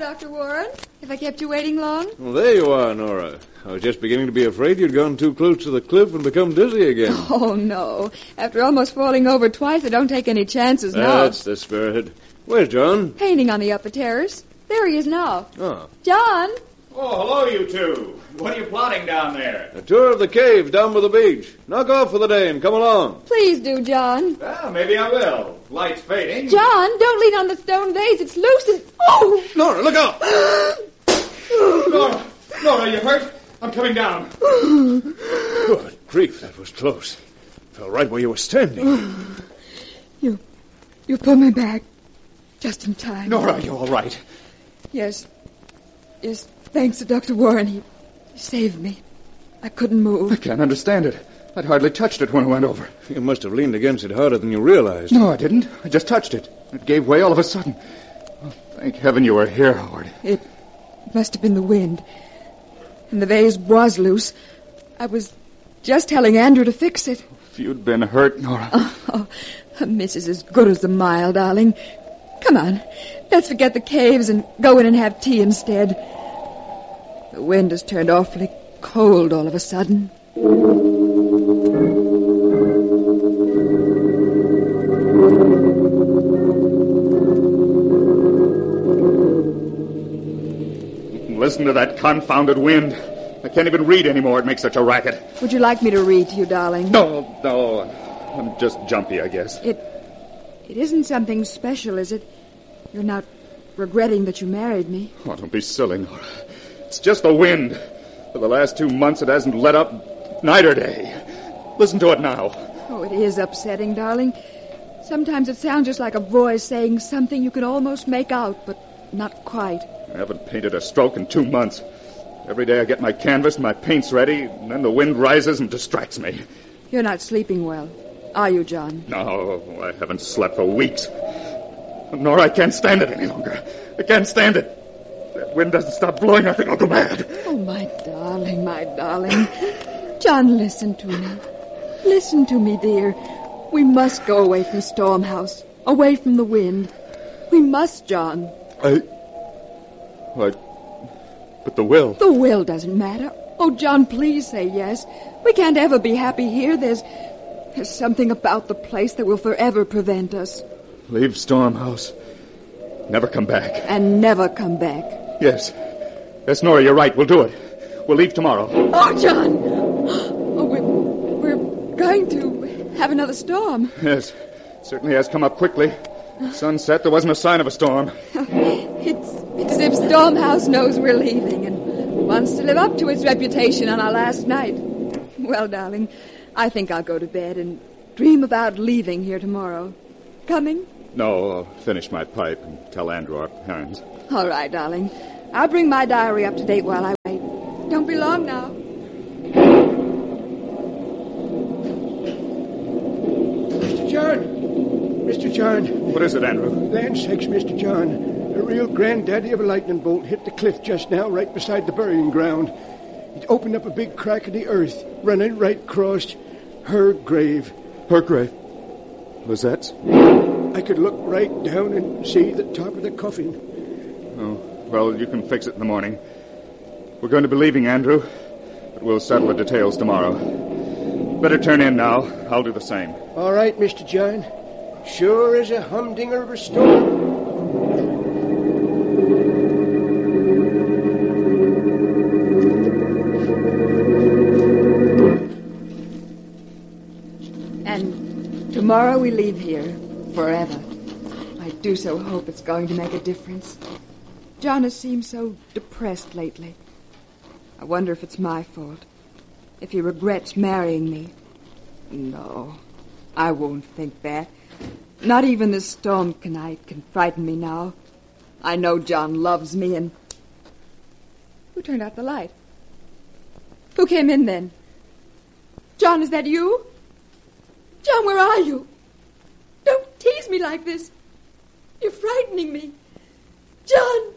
Dr. Warren. Have I kept you waiting long? Well, there you are, Nora. I was just beginning to be afraid you'd gone too close to the cliff and become dizzy again. Oh, no. After almost falling over twice, I don't take any chances now. That's the spirit. Where's John? Painting on the upper terrace. There he is now. Oh. John! Oh, hello, you two. What are you plotting down there? A tour of the caves down by the beach. Knock off for the day and come along. Please do, John. Well, maybe I will. Light's fading. John, don't lean on the stone vase. It's loose and... Oh! Nora, look out! Nora, you hurt? I'm coming down. Good grief, that was close. Fell right where you were standing. You pulled me back. Just in time. Nora, you all right? Yes. Yes, thanks to Dr. Warren. He saved me. I couldn't move. I can't understand it. I'd hardly touched it when I went over. You must have leaned against it harder than you realized. No, I didn't. I just touched it. It gave way all of a sudden. Oh, thank heaven you were here, Howard. It must have been the wind. And the vase was loose. I was just telling Andrew to fix it. If you'd been hurt, Nora... Oh, a miss is as good as a mile, darling. Come on. Let's forget the caves and go in and have tea instead. The wind has turned awfully cold all of a sudden. Listen to that confounded wind. I can't even read anymore. It makes such a racket. Would you like me to read to you, darling? No. I'm just jumpy, I guess. It isn't something special, is it? You're not regretting that you married me? Oh, don't be silly, Nora. It's just the wind. For the last 2 months, it hasn't let up night or day. Listen to it now. Oh, it is upsetting, darling. Sometimes it sounds just like a voice saying something you can almost make out, but not quite. I haven't painted a stroke in 2 months. Every day I get my canvas and my paints ready, and then the wind rises and distracts me. You're not sleeping well, are you, John? No, I haven't slept for weeks. Nora, I can't stand it any longer. I can't stand it. That wind doesn't stop blowing, I think I'll go mad. Oh, my darling, my darling. John, listen to me. Listen to me, dear. We must go away from Storm House, away from the wind. We must, John. But the will... The will doesn't matter. Oh, John, please say yes. We can't ever be happy here. There's something about the place that will forever prevent us. Leave Storm House. Never come back. And never come back. Yes. Yes, Nora, you're right. We'll do it. We'll leave tomorrow. Oh, John! Oh, we're going to have another storm. Yes. It certainly has come up quickly. Sunset, there wasn't a sign of a storm. It's as if Storm House knows we're leaving and wants to live up to its reputation on our last night. Well, darling, I think I'll go to bed and dream about leaving here tomorrow. Coming? No, I'll finish my pipe and tell Andrew our plans. All right, darling. I'll bring my diary up to date while I wait. Don't be long now. Mr. John. What is it, Andrew? Land sakes, Mr. John. A real granddaddy of a lightning bolt hit the cliff just now, right beside the burying ground. It opened up a big crack in the earth, running right across her grave. Her grave? Was that? I could look right down and see the top of the coffin. Oh, well, you can fix it in the morning. We're going to be leaving, Andrew, but we'll settle the details tomorrow. Better turn in now. I'll do the same. All right, Mr. John. Sure as a humdinger of a storm. And tomorrow we leave here forever. I do so hope it's going to make a difference. John has seemed so depressed lately. I wonder if it's my fault. If he regrets marrying me. No, I won't think that. Not even this storm tonight can frighten me now. I know John loves me and... Who turned out the light? Who came in then? John, is that you? John, where are you? Don't tease me like this. You're frightening me. John!